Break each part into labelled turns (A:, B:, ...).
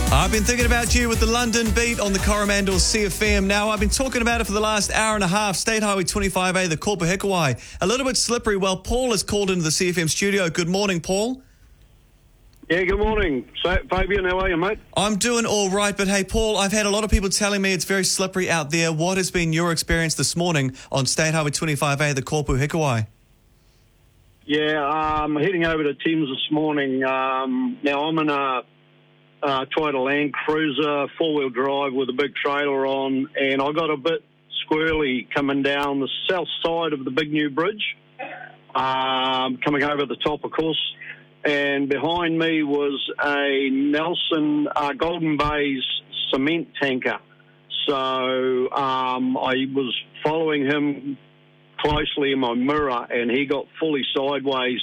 A: I've been thinking about you with the London Beat on the Coromandel CFM. Now, I've been talking about it for the last hour and a half. State Highway 25A, the Korpu Hikuai. A little bit slippery. Well, Paul has called into the CFM studio. Good morning, Paul.
B: Yeah, good morning. So, Fabian, how are you, mate?
A: I'm doing all right, but hey, Paul, I've had a lot of people telling me it's very slippery out there. What has been your experience this morning on State Highway 25A, the Korpu Hikuai?
B: Yeah, I'm heading over to Thames this morning. Now, I'm in a Toyota Land Cruiser, four-wheel drive with a big trailer on, and I got a bit squirrely coming down the south side of the big new bridge, coming over the top, of course, and behind me was a Nelson Golden Bay's cement tanker. So I was following him closely in my mirror, and he got fully sideways,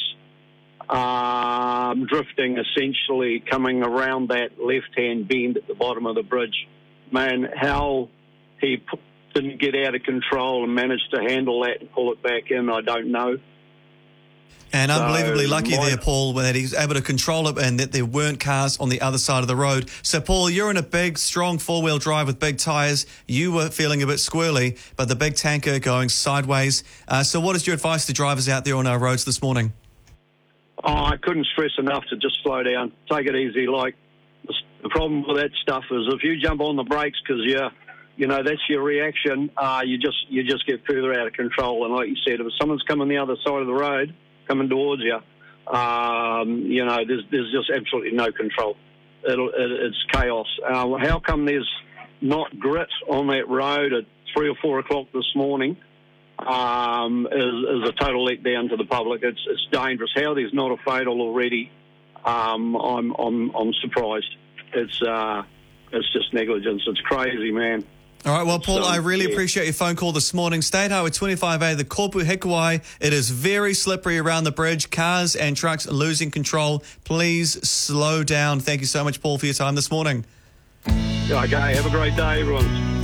B: drifting essentially, coming around that left-hand bend at the bottom of the bridge. Man, how he didn't get out of control and managed to handle that and pull it back in, I don't know.
A: And unbelievably lucky there, Paul, that he's able to control it and that there weren't cars on the other side of the road. So, Paul, you're in a big, strong four-wheel drive with big tyres. You were feeling a bit squirrely, but the big tanker going sideways. So what is your advice to drivers out there on our roads this morning?
B: Oh, I couldn't stress enough to just slow down, take it easy. Like, the problem with that stuff is if you jump on the brakes because you know that's your reaction, you just get further out of control. And like you said, if someone's coming the other side of the road, coming towards you, there's just absolutely no control. It's chaos. How come there's not grit on that road at 3 or 4 o'clock this morning? Is a total letdown to the public. It's dangerous. How there's not a fatal already? I'm surprised. It's just negligence. It's crazy, man.
A: All right, well, Paul, I really appreciate your phone call this morning. State Highway 25A, the Korpu Hikuai. It is very slippery around the bridge. Cars and trucks are losing control. Please slow down. Thank you so much, Paul, for your time this morning.
B: Okay, have a great day, everyone.